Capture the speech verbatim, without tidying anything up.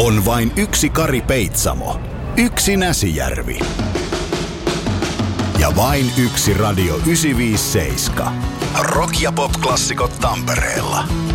On vain yksi Kari Peitsamo, yksi Näsijärvi ja vain yksi Radio yhdeksänsataaviisikymmentäseitsemän. Rock- ja pop-klassikot Tampereella.